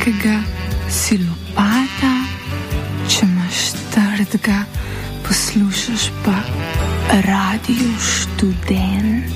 lahkega, si lopata, če imaš trdega, poslušaš pa Radio Študent.